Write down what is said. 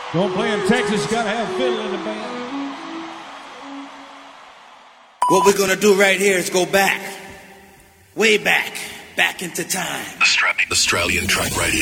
Don't play in Texas, you gotta have fiddle in the band. What we're gonna do right here is go back, way back into time. Australian Track Radio.